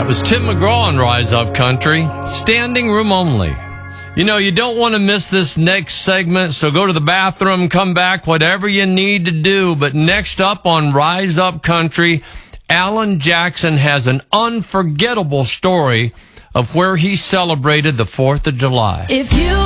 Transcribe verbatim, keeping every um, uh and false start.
was Tim McGraw on Rise Up Country, standing room only. You know, you don't want to miss this next segment, so go to the bathroom, come back, whatever you need to do. But next up on Rise Up Country, Alan Jackson has an unforgettable story of where he celebrated the fourth of July. If you